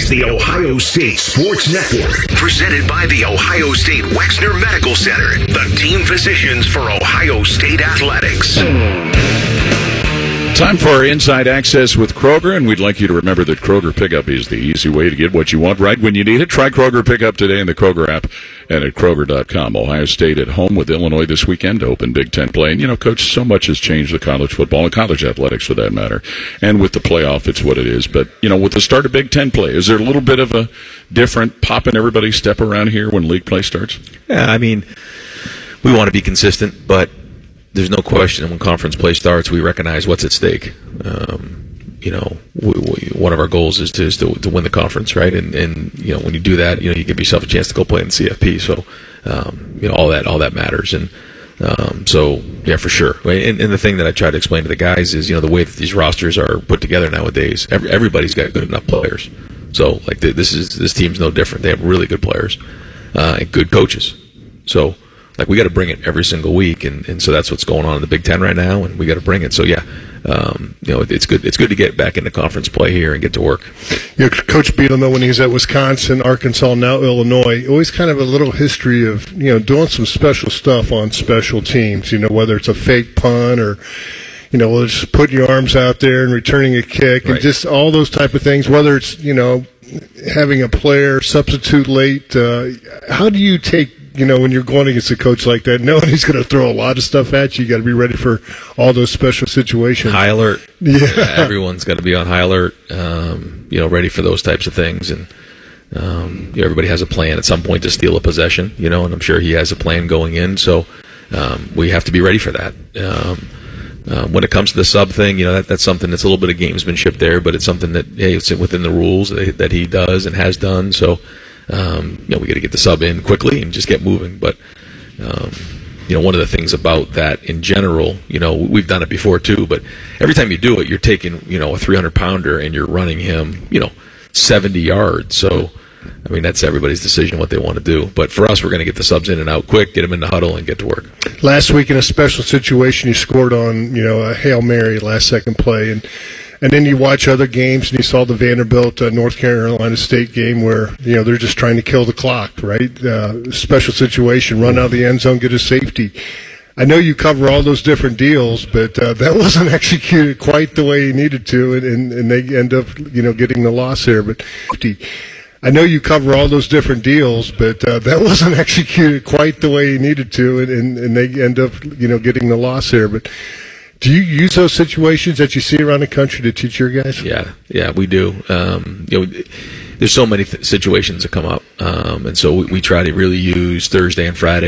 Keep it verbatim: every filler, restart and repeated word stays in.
is the Ohio State Sports Network, presented by the Ohio State Wexner Medical Center, the team physicians for Ohio State Athletics. Time for our Inside Access with Kroger, and we'd like you to remember that Kroger Pickup is the easy way to get what you want right when you need it. Try Kroger Pickup today in the Kroger app and at Kroger dot com. Ohio State at home with Illinois this weekend to open Big Ten play. And, you know, Coach, so much has changed with college football and college athletics for that matter. And with the playoff, it's what it is. But, you know, with the start of Big Ten play, is there a little bit of a different pop in everybody's step around here when league play starts? Yeah, I mean, we want to be consistent, but there's no question when conference play starts, we recognize what's at stake. Um, you know, we, we, one of our goals is to is to, to win the conference, right? And and you know, when you do that, you know, you give yourself a chance to go play in the C F P. So, um, you know, all that all that matters. And um, so, yeah, for sure. And, and the thing that I try to explain to the guys is, you know, the way that these rosters are put together nowadays, every, everybody's got good enough players. So, like, the, this is this team's no different. They have really good players uh, and good coaches. So. Like, we got to bring it every single week, and, and so that's what's going on in the Big Ten right now, and we got to bring it. So yeah, um, you know, it's good. It's good to get back into conference play here and get to work. You know, Coach Bielema, when he was at Wisconsin, Arkansas, now Illinois, always kind of a little history of, you know, doing some special stuff on special teams. You know, whether it's a fake punt or, you know, just putting your arms out there and returning a kick, right. And just all those type of things. Whether it's, you know, having a player substitute late. Uh, how do you take, you know, when you're going against a coach like that, knowing he's going to throw a lot of stuff at you, you got to be ready for all those special situations. High alert. Yeah. Uh, everyone's got to be on high alert, um, you know, ready for those types of things. And um, you know, everybody has a plan at some point to steal a possession, you know, and I'm sure he has a plan going in. So um, we have to be ready for that. Um, uh, when it comes to the sub thing, you know, that, that's something that's a little bit of gamesmanship there, but it's something that, hey, it's within the rules that, that he does and has done. So, Um, you know, we got to get the sub in quickly and just get moving. But, um, you know, one of the things about that in general, you know, we've done it before too, but every time you do it, you're taking, you know, a three hundred pounder and you're running him, you know, seventy yards. So, I mean, that's everybody's decision what they want to do. But for us, we're going to get the subs in and out quick, get them in the huddle, and get to work. Last week in a special situation, you scored on, you know, a Hail Mary last second play. And And then you watch other games, and you saw the Vanderbilt uh, North Carolina State game where, you know, they're just trying to kill the clock, right? Uh, special situation, run out of the end zone, get a safety. I know you cover all those different deals, but uh, that wasn't executed quite the way you needed to, and, and, and they end up, you know, getting the loss there. But I know you cover all those different deals, but uh, that wasn't executed quite the way you needed to, and, and, and they end up, you know, getting the loss there. But do you use those situations that you see around the country to teach your guys? Yeah, yeah, we do. Um, you know, there's so many th- situations that come up, um, and so we, we try to really use Thursday and Friday